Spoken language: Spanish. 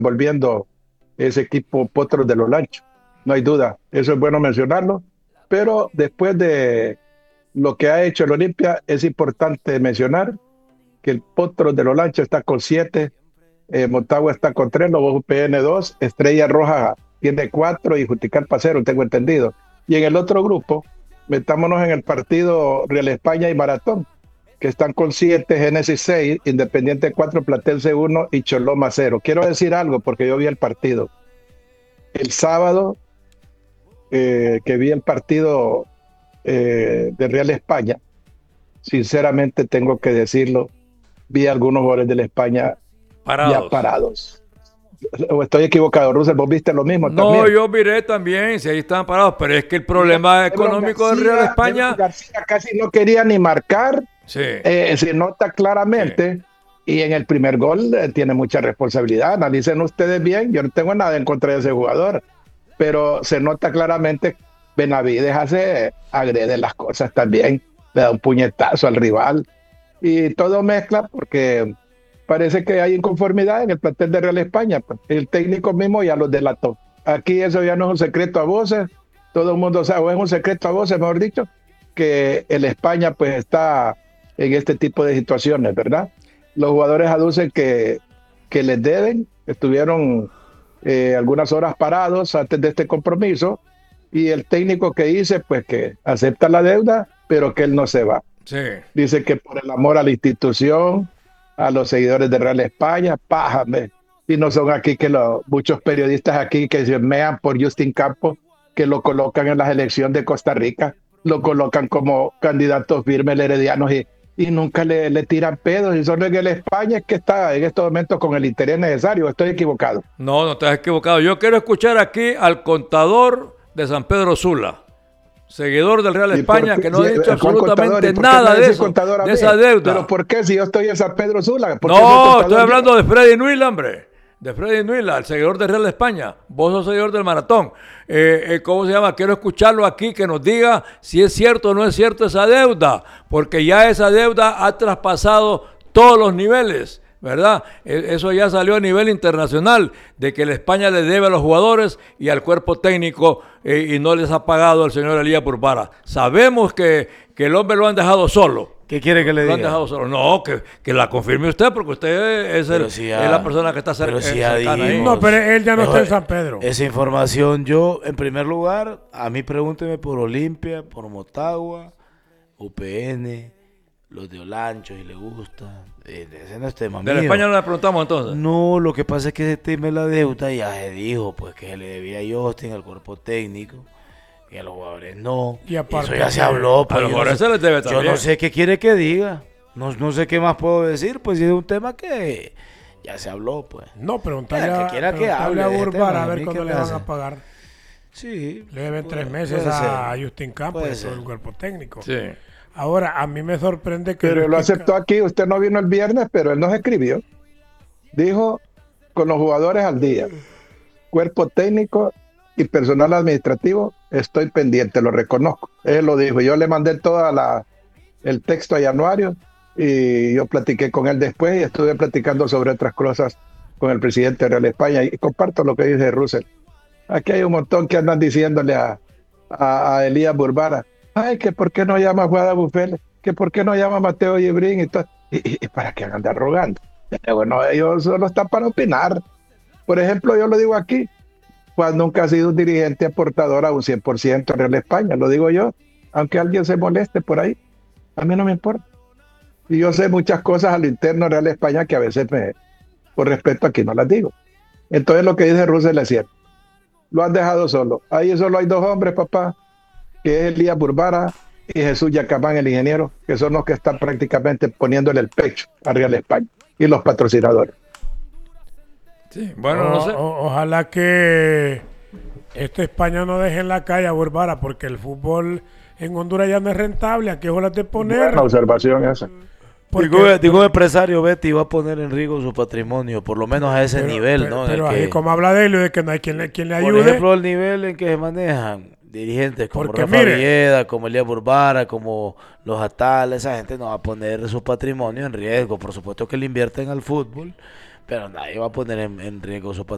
volviendo ese equipo Potros de los Lanchos. No hay duda, eso es bueno mencionarlo, pero después de lo que ha hecho el Olimpia, es importante mencionar que el Potros de los Lanchos está con 7, Motagua está con 3, Lobos UPN 2, Estrella Roja tiene 4 y Juticalpa 0, tengo entendido. Y en el otro grupo, metámonos en el partido Real España y Maratón, que están con 7, Génesis 6, Independiente 4, Platense 1 y Choloma 0. Quiero decir algo porque yo vi el partido. El sábado que vi el partido de Real España, sinceramente tengo que decirlo, vi algunos jugadores de la España ya Parados. parados. ¿O estoy equivocado, Russell? ¿Vos viste lo mismo No, también? yo miré también, si ahí estaban parados, pero es que el problema económico del Real Ebron España, García casi no quería ni marcar, sí, se nota sí. claramente, y en el primer gol tiene mucha responsabilidad. Analicen ustedes bien, yo no tengo nada en contra de ese jugador, pero se nota claramente Benavides agrede las cosas también, le da un puñetazo al rival, y todo mezcla porque parece que hay inconformidad en el plantel de Real España. Pues. El técnico mismo ya los delató. Aquí eso ya no es un secreto a voces, todo el mundo sabe, o es un secreto a voces, mejor dicho, que el España pues está en este tipo de situaciones, ¿verdad? Los jugadores aducen que les deben, estuvieron algunas horas parados antes de este compromiso, y el técnico que dice pues que acepta la deuda, pero que él no se va. Sí. Dice que por el amor a la institución, a los seguidores de Real España, pájame. Y no son aquí que muchos periodistas aquí que se mean por Justin Campos, que lo colocan en la elección de Costa Rica, lo colocan como candidato firme el Heredianos y nunca le tiran pedos. Y solo en el España es que está en estos momentos con el interés necesario. Estoy equivocado. No, no te has equivocado. Yo quiero escuchar aquí al contador de San Pedro Sula, seguidor del Real ¿Y por España, qué? que no ha dicho ¿Cuál contador? ¿Y absolutamente por qué nada me de decís eso, contador a de mí? esa ¿Pero deuda. por qué si yo estoy en San Pedro Sula? ¿Por qué soy No, estoy contador hablando yo? de Freddy Nuila, hombre. De Freddy Nuila, el seguidor del Real España. Vos sos seguidor del Maratón. ¿Cómo se llama? Quiero escucharlo aquí, que nos diga si es cierto o no es cierto esa deuda. Porque ya esa deuda ha traspasado todos los niveles, ¿verdad? Eso ya salió a nivel internacional, de que la España le debe a los jugadores y al cuerpo técnico y no les ha pagado el señor Elías Burbara. Sabemos que el hombre lo han dejado solo. ¿Qué quiere que le Lo han diga? dejado solo. No, que la confirme usted, porque usted es, Pero si ya- es la persona que está pero si ya cercana ahí. dijimos. No, pero él ya no está Mejor, en San Pedro. Esa información, yo, en primer lugar, a mí pregúnteme por Olimpia, por Motagua, UPN, los de Olancho, si le gusta. Ese no es tema De la mío. España no le preguntamos entonces. No, lo que pasa es que ese tema de la deuda ya se dijo, pues que se le debía a Justin, al cuerpo técnico, y a los jugadores no. Y aparte Eso ya se que habló. A Pues, los yo, jugadores no se les debe sé, yo también. no sé qué quiere que diga. No sé qué más puedo decir, pues si es un tema que ya se habló, pues. No, preguntarle El que a, quiera que preguntarle hable a de este Burbar tema, a a ver mí cuándo qué le me van hace. a pagar. Sí. Le deben 3 meses puede a ser. Justin Campos Puede y todo ser. el cuerpo técnico. Sí. Ahora, a mí me sorprende que Pero lo aceptó aquí, usted no vino el viernes, pero él nos escribió. Dijo, con los jugadores al día, cuerpo técnico y personal administrativo, estoy pendiente, lo reconozco. Él lo dijo, yo le mandé el texto a Januario y yo platiqué con él después y estuve platicando sobre otras cosas con el presidente de Real España y comparto lo que dice Russell. Aquí hay un montón que andan diciéndole a Elías Burbara, ay, que por qué no llama a Guada Bufele, que por qué no llama a Mateo Yebrín y todo. Y para que andan rogando. Bueno, ellos solo están para opinar. Por ejemplo, yo lo digo aquí, Juan nunca ha sido un dirigente aportador a un 100% en Real España, lo digo yo, aunque alguien se moleste por ahí, a mí no me importa. Y yo sé muchas cosas al interno de Real España que a veces por respeto aquí no las digo. Entonces lo que dice Russell es cierto. Lo han dejado solo. Ahí solo hay dos hombres, papá, que es Elías Burbara y Jesús Yacamán, el ingeniero, que son los que están prácticamente poniéndole el pecho a Real España y los patrocinadores. Sí. Bueno, no sé. Ojalá que España no deje en la calle a Burbara, porque el fútbol en Honduras ya no es rentable. Aquí es hora de poner. Buena observación esa. porque- Digo empresario, Betty va a poner en riesgo su patrimonio, por lo menos a ese pero- nivel, pero- ¿no? Pero En el ahí, que, como habla de él, de que no hay quien le por ayude. ejemplo, el nivel en que se manejan dirigentes como Porque Rafa mire- Villeda, como Elías Burbara, como los Atal, esa gente no va a poner su patrimonio en riesgo. Por supuesto que le invierten al fútbol, pero nadie va a poner en riesgo su patrimonio.